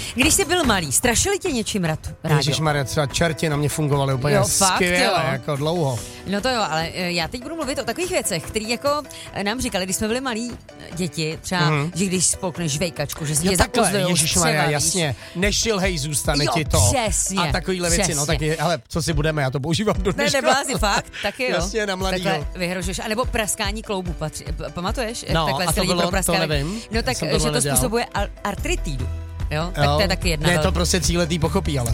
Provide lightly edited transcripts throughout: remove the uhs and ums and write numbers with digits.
Když jsi byl malý, strašili tě něčím rádio? Ježišmarja, třeba čerti na mě fungovaly úplně skvěle, jako dlouho. No to jo, ale já teď budu mluvit o takových věcech, které jako nám říkali, když jsme byli malí děti, třeba, že když spolkneš žvejkačku, že si tě zakozdujou. Ježišmarja, jasně, nešilhej, zůstane ti to. Přesně, a takovýhle věci, no tak ale co si budeme, já to používám do dneška. Ne, neblázi, fakt, taky jo. Jasně, na mladýho. Takhle vyhrožuješ, anebo praskání kloubu, pamatuješ? No, takhle a to bylo, to nevím. No tak, že to způsobuje artritidu. Jo, tak to je taky jedna. Ne, to prostě tříletý pochopí, ale.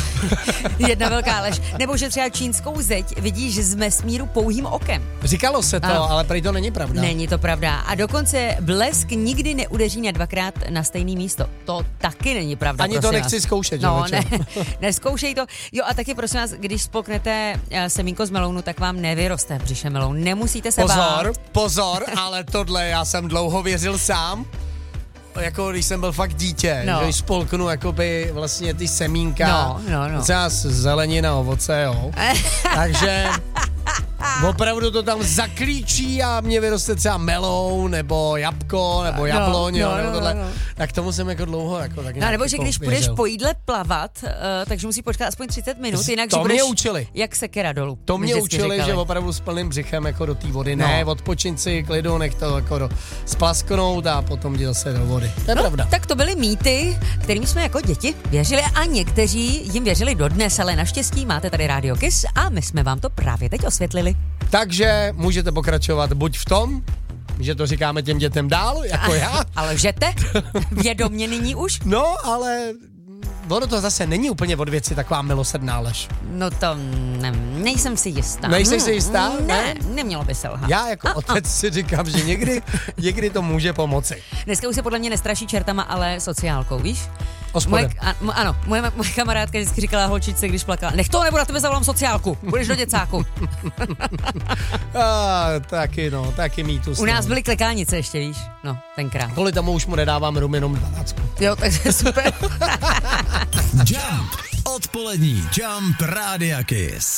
Jedna velká lež. Nebo že třeba čínskou zeď vidíš z vesmíru pouhým okem. Říkalo se to, ale prý to není pravda. Není to pravda. A dokonce blesk nikdy neudeří na dvakrát na stejné místo. To taky není pravda. Ani to nechci zkoušet, no, ne, neskoušej to. Jo, a taky prosím vás, když spolknete semínko z melounu, tak vám nevyroste v břiše meloun. Nemusíte se bát. Pozor, ale tohle já jsem dlouho věřil sám. Jako když jsem byl fakt dítě, že když spolknu jakoby vlastně ty semínka, třeba zelenina, ovoce, jo. Takže opravdu to tam zaklíčí a mě vyroste třeba meloun, nebo jabko, nebo jabloň, nebo tohle. Tak tomu jsem jako dlouho jako taky nebo že když půjdeš po jídle plavat, takže musí počkat aspoň 30 minut, jinak to mě učili. Jak sekera dolů. To mě učili, říkali. Že opravdu s plným břichem jako do té vody. Ne, odpočin si klidu, nech to jako splasknout a potom jdi zase do vody. To je pravda. Tak to byly mýty, kterým jsme jako děti věřili a někteří jim věřili dodnes, ale naštěstí máte tady Radio Kiss a my jsme vám to právě teď osvětlili. Takže můžete pokračovat buď v tom, že to říkáme těm dětem dál, jako já. Ale lžete? Vědomě nyní už? No, ale ono to zase není úplně od věci taková milosrdná lež. No to nejsem si jistá. Nejsi si jistá? Ne, nemělo by se lhat. Já jako otec si říkám, že někdy to může pomoci. Dneska už se podle mě nestraší čertama, ale sociálkou, víš? Ano, moje kamarádka vždycky říkala holčičce, když plakala, nech to, nebo na tebe zavolám sociálku, budeš do děcáku. Taky mýtus. U nás byly klekálnice ještě, víš? No, tenkrát. Kvůli tomu už mu nedávám rum jenom 12. Jo, takže super. Jump, odpolední Jump Rádia Kiss.